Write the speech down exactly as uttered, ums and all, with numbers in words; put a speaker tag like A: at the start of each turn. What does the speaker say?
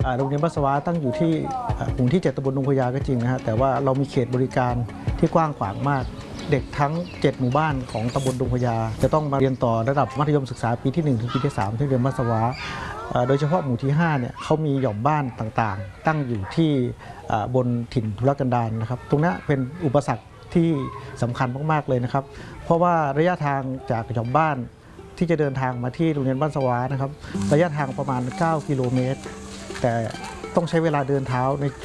A: โรงเรียนบ้านสวาตั้งอยู่ที่หมู่ที่เจ็ดตำบลดงพญาก็จริงนะฮะแต่ว่าเรามีเขตบริการที่กว้างขวางมากเด็กทั้งเจ็ดหมู่บ้านของตำบลดงพญาจะต้องมาเรียนต่อระดับมัธยมศึกษาปีที่หนึ่งถึงปีที่สามที่โรงเรียนบ้านสวาโดยเฉพาะหมู่ที่ห้าเนี่ยเขามีหย่อมบ้านต่างๆตั้งอยู่ที่บนถิ่นทุรกันดารนะครับตรงนี้เป็นอุปสรรคที่สำคัญมากๆเลยนะครับเพราะว่าระยะทางจากหย่อมบ้านที่จะเดินทางมาที่โรงเรียนบ้านสวานะครับระยะทางประมาณเก้ากิโลเมตรแต่ต้องใช้เวลาเดินเท้าใน